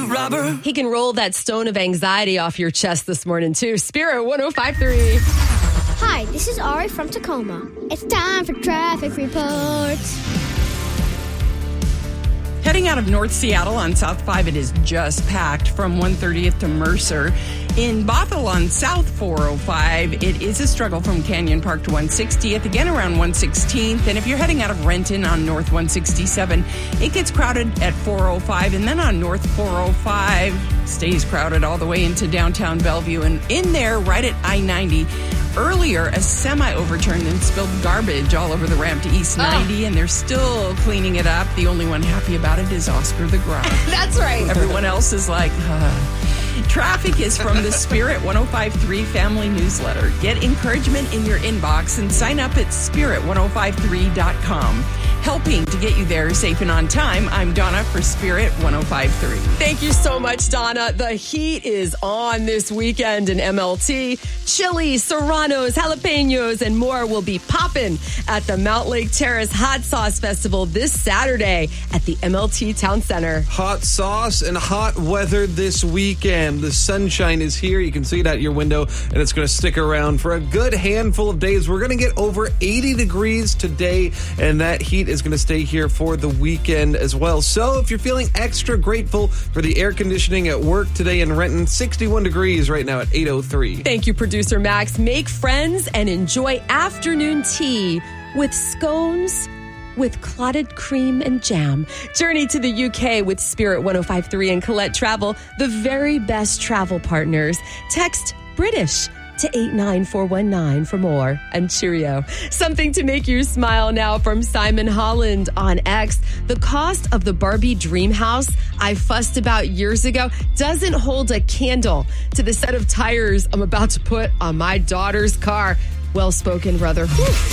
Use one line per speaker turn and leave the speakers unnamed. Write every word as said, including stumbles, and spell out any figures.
robber.
He can roll that stone of anxiety off your chest this morning, too. Spirit one oh five point three.
Hi, this is Ari from Tacoma. It's time for traffic reports.
Heading out of North Seattle on South five, it is just packed from one thirtieth to Mercer. In Bothell on South four oh five, it is a struggle from Canyon Park to one sixtieth, again around one sixteenth. And if you're heading out of Renton on North one sixty-seven, it gets crowded at four oh five. And then on North four oh five, stays crowded all the way into downtown Bellevue. And in there, right at I ninety, earlier, a semi overturned and spilled garbage all over the ramp to East ninety, oh. and they're still cleaning it up. The only one happy about it is Oscar the Grouch.
That's right.
Everyone else is like, uh. Traffic is from the Spirit one oh five point three Family Newsletter. Get encouragement in your inbox and sign up at spirit ten fifty-three dot com. Helping to get you there safe and on time, I'm Donna for Spirit ten fifty-three.
Thank you so much, Donna. The heat is on this weekend in M L T. Chili, serranos, jalapenos, and more will be popping at the Mount Lake Terrace Hot Sauce Festival this Saturday at the M L T Town Center.
Hot sauce and hot weather this weekend. The sunshine is here. You can see it out your window, and it's going to stick around for a good handful of days. We're going to get over eighty degrees today, and that heat is going to stay here for the weekend as well. So if you're feeling extra grateful for the air conditioning at work today in Renton, sixty-one degrees right now at eight oh three.
Thank you, producer Max. Make friends and enjoy afternoon tea with scones with clotted cream and jam. Journey to the U K with Spirit ten fifty-three and Colette Travel, the very best travel partners. Text British to eight nine four one nine for more. And cheerio. Something to make you smile now from Simon Holland on X. The cost of the Barbie dream house I fussed about years ago doesn't hold a candle to the set of tires I'm about to put on my daughter's car. Well spoken, brother. Whew.